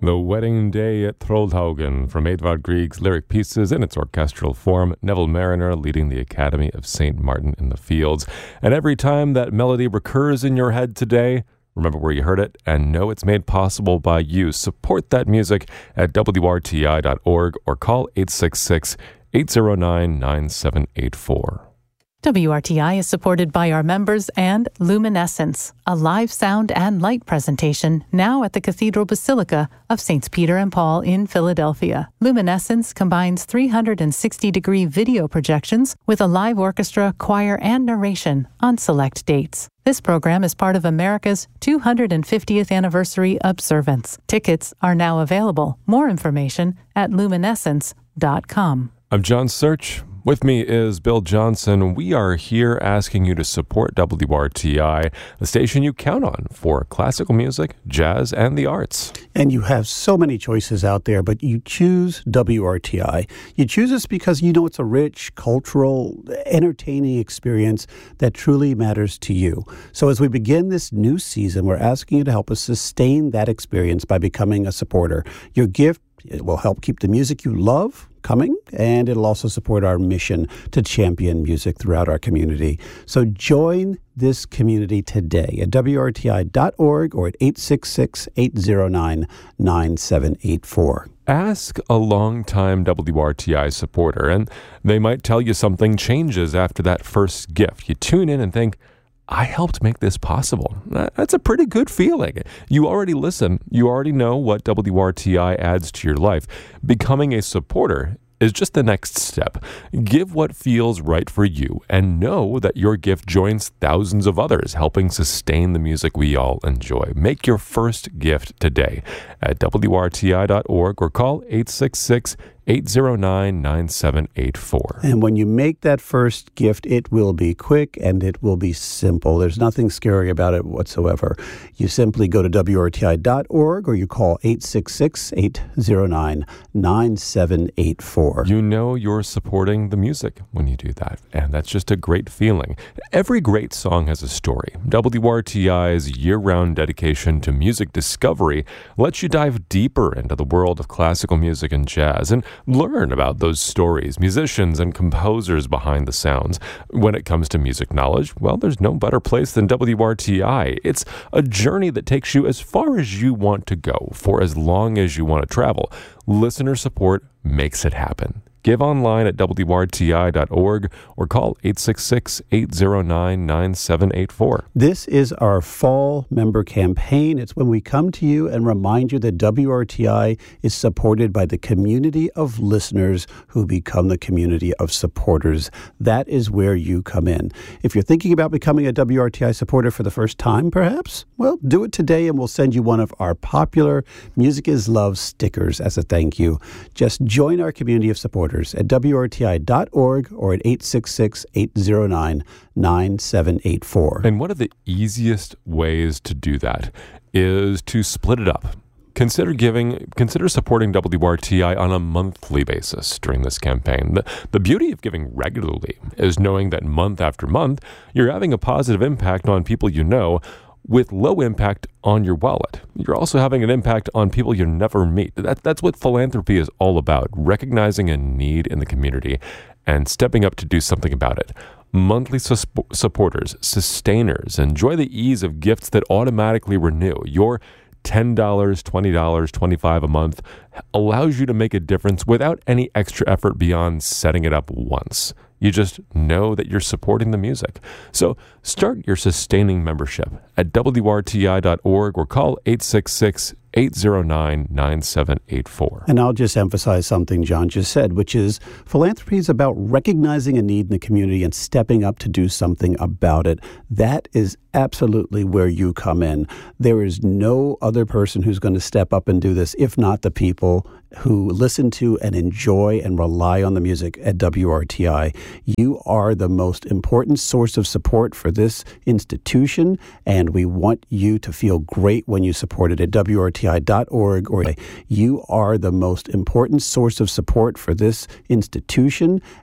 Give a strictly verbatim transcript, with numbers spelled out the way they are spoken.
The Wedding Day at Trollhaugen from Edvard Grieg's lyric pieces in its orchestral form, Neville Mariner leading the Academy of Saint Martin in the Fields. And every time that melody recurs in your head today, remember where you heard it and know it's made possible by you. Support that music at W R T I dot org or call eight six six, eight zero nine, nine seven eight four. W R T I is supported by our members and Luminescence, a live sound and light presentation now at the Cathedral Basilica of Saints Peter and Paul in Philadelphia. Luminescence combines three hundred sixty degree video projections with a live orchestra, choir, and narration on select dates. This program is part of America's two hundred fiftieth anniversary observance. Tickets are now available. More information at luminescence dot com. I'm John Search. With me is Bill Johnson. We are here asking you to support W R T I, the station you count on for classical music, jazz, and the arts. And you have so many choices out there, but you choose W R T I. You choose us because you know it's a rich, cultural, entertaining experience that truly matters to you. So as we begin this new season, we're asking you to help us sustain that experience by becoming a supporter. Your gift, it will help keep the music you love coming, and it'll also support our mission to champion music throughout our community. So join this community today at W R T I dot org or at eight six six, eight zero nine, nine seven eight four. Ask a longtime W R T I supporter, and they might tell you something changes after that first gift. You tune in and think, I helped make this possible. That's a pretty good feeling. You already listen. You already know what W R T I adds to your life. Becoming a supporter is just the next step. Give what feels right for you and know that your gift joins thousands of others helping sustain the music we all enjoy. Make your first gift today at W R T I dot org or call eight six six, eight zero nine, nine seven eight four. And when you make that first gift, it will be quick and it will be simple. There's nothing scary about it whatsoever. You simply go to W R T I dot org or you call eight six six, eight zero nine, nine seven eight four. You know you're supporting the music when you do that, and that's just a great feeling. Every great song has a story. W R T I's year-round dedication to music discovery lets you dive deeper into the world of classical music and jazz and learn about those stories, musicians, and composers behind the sounds. When it comes to music knowledge, well, there's no better place than W R T I. It's a journey that takes you as far as you want to go for as long as you want to travel. Listener support makes it happen. Give online at W R T I dot org or call eight six six, eight zero nine, nine seven eight four. This is our fall member campaign. It's when we come to you and remind you that W R T I is supported by the community of listeners who become the community of supporters. That is where you come in. If you're thinking about becoming a W R T I supporter for the first time, perhaps, well, do it today and we'll send you one of our popular Music is Love stickers as a thank you. Just join our community of supporters at W R T I dot org or at eight six six, eight zero nine, nine seven eight four. And one of the easiest ways to do that is to split it up. Consider giving, consider supporting W R T I on a monthly basis during this campaign. The, the beauty of giving regularly is knowing that month after month, you're having a positive impact on people you know with low impact on your wallet. You're also having an impact on people you never meet. That, that's what philanthropy is all about, recognizing a need in the community and stepping up to do something about it. Monthly sus- supporters, sustainers, enjoy the ease of gifts that automatically renew. Your ten dollars, twenty dollars, twenty-five dollars a month allows you to make a difference without any extra effort beyond setting it up once. You just know that you're supporting the music. So start your sustaining membership at W R T I dot org or call eight six six, eight zero nine, nine seven eight four. And I'll just emphasize something John just said, which is philanthropy is about recognizing a need in the community and stepping up to do something about it. That is absolutely where you come in. There is no other person who's going to step up and do this, if not the people who listen to and enjoy and rely on the music at W R T I. You are the most important source of support for this institution, and we want you to feel great when you support it at W R T I dot org. Or you are the most important source of support for this institution,